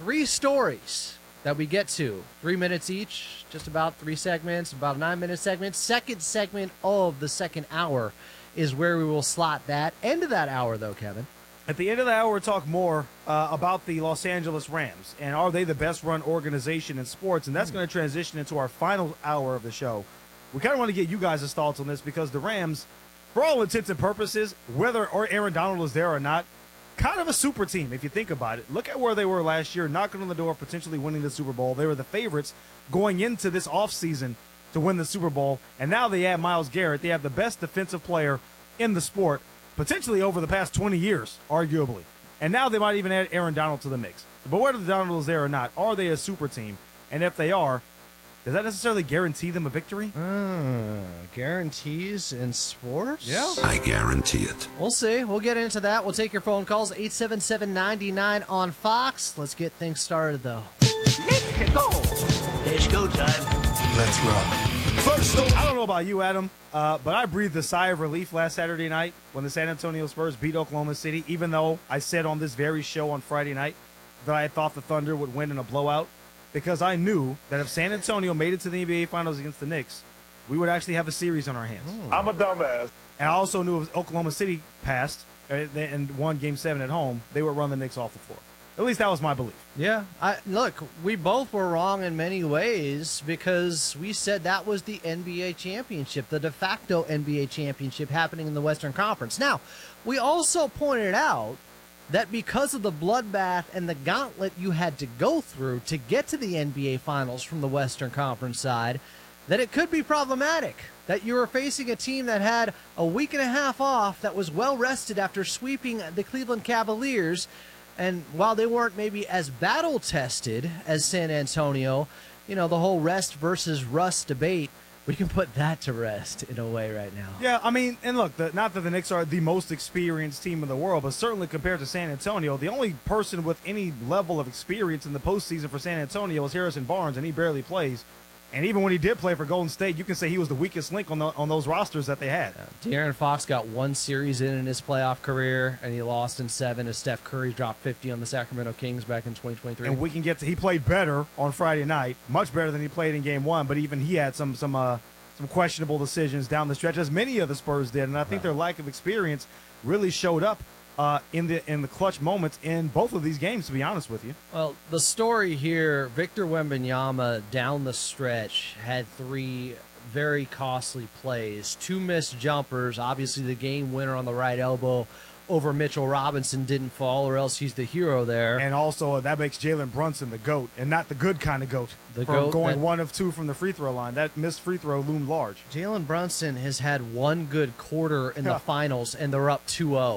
3 stories that we get to. 3 minutes each, just about 3 segments, about a 9-minute segment. Second segment of the second hour is where we will slot that. End of that hour, though, Kevin. At the end of the hour, we'll talk more about the Los Angeles Rams, and are they the best-run organization in sports? And that's going to transition into our final hour of the show. We kind of want to get you guys' thoughts on this because the Rams, for all intents and purposes, whether or Aaron Donald is there or not, kind of a super team if you think about it. Look at where they were last year, knocking on the door of potentially winning the Super Bowl. They were the favorites going into this offseason to win the Super Bowl, and now they add Myles Garrett. They have the best defensive player in the sport, potentially over the past 20 years, arguably. And now they might even add Aaron Donald to the mix. But whether Donald is there or not, are they a super team? And if they are, does that necessarily guarantee them a victory? Guarantees in sports? Yeah. I guarantee it. We'll see. We'll get into that. We'll take your phone calls, 877-99 on Fox. Let's get things started, though. Let's go. It's go time. Let's rock. First, I don't know about you, Adam, but I breathed a sigh of relief last Saturday night when the San Antonio Spurs beat Oklahoma City, even though I said on this very show on Friday night that I thought the Thunder would win in a blowout, because I knew that if San Antonio made it to the NBA Finals against the Knicks, we would actually have a series on our hands. I'm a dumbass. And I also knew if Oklahoma City passed and won Game 7 at home, they would run the Knicks off the floor. At least that was my belief. Yeah. Look, we both were wrong in many ways because we said that was the NBA championship, the de facto NBA championship happening in the Western Conference. Now, we also pointed out that because of the bloodbath and the gauntlet you had to go through to get to the NBA Finals from the Western Conference side, that it could be problematic, that you were facing a team that had a week and a half off, that was well rested after sweeping the Cleveland Cavaliers. And while they weren't maybe as battle-tested as San Antonio, you know, the whole rest versus rust debate, we can put that to rest in a way right now. Yeah, I mean, and look, not that the Knicks are the most experienced team in the world, but certainly compared to San Antonio, the only person with any level of experience in the postseason for San Antonio is Harrison Barnes, and he barely plays. And even when he did play for Golden State, you can say he was the weakest link on those rosters that they had. De'Aaron Fox got 1 series in his playoff career, and he lost in 7 as Steph Curry dropped 50 on the Sacramento Kings back in 2023. And we can get to he played better on Friday night, much better than he played in Game 1, but even he had some questionable decisions down the stretch, as many of the Spurs did. And I think their lack of experience really showed up in the clutch moments in both of these games, to be honest with you. Well, the story here, Victor Wembanyama down the stretch had 3 very costly plays, 2 missed jumpers. Obviously, the game winner on the right elbow over Mitchell Robinson didn't fall, or else he's the hero there. And also, that makes Jalen Brunson the GOAT, and not the good kind of GOAT. The for GOAT going 1 of 2 from the free throw line. That missed free throw loomed large. Jalen Brunson has had 1 good quarter in the finals, and they're up 2-0.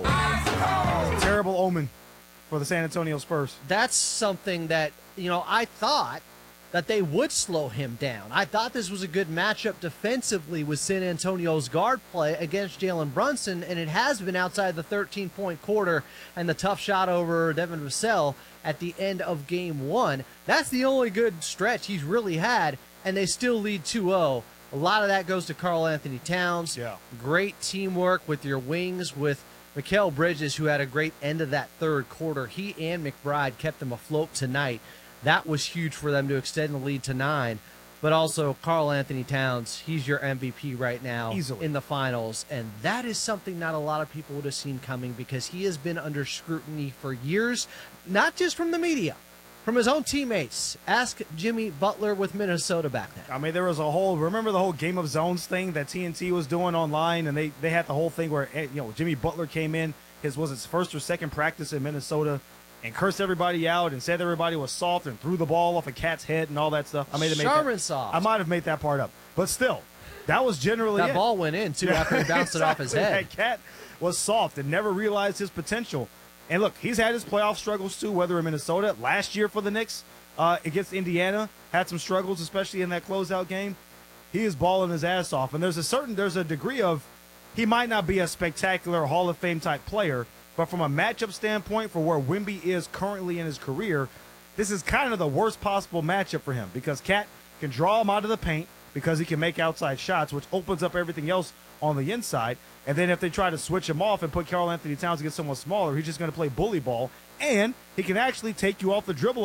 Terrible omen for the San Antonio Spurs. That's something that, you know, I thought that they would slow him down. I thought this was a good matchup defensively with San Antonio's guard play against Jalen Brunson, and it has been outside the 13-point quarter and the tough shot over Devin Vassell at the end of Game 1. That's the only good stretch he's really had, and they still lead 2-0. A lot of that goes to Karl Anthony Towns. Yeah. Great teamwork with your wings, with Mikal Bridges, who had a great end of that third quarter. He and McBride kept them afloat tonight. That was huge for them to extend the lead to 9. But also, Karl Anthony Towns, he's your MVP right now Easily in the finals. And that is something not a lot of people would have seen coming, because he has been under scrutiny for years, not just from the media, from his own teammates. Ask Jimmy Butler with Minnesota back then. I mean, there was remember the whole Game of Zones thing that TNT was doing online, and they had the whole thing where, you know, Jimmy Butler came in, his first or second practice in Minnesota, and cursed everybody out and said everybody was soft and threw the ball off a cat's head and all that stuff. I might have made that part up. But still, that was generally that ball went in, too, after he bounced it off his head. That cat was soft and never realized his potential. And look, he's had his playoff struggles, too, whether in Minnesota. Last year for the Knicks against Indiana, had some struggles, especially in that closeout game. He is balling his ass off. And there's a degree of, he might not be a spectacular Hall of Fame type player, but from a matchup standpoint, for where Wemby is currently in his career, this is kind of the worst possible matchup for him, because Cat can draw him out of the paint because he can make outside shots, which opens up everything else on the inside. And then if they try to switch him off and put Karl Anthony Towns against someone smaller, he's just going to play bully ball, and he can actually take you off the dribble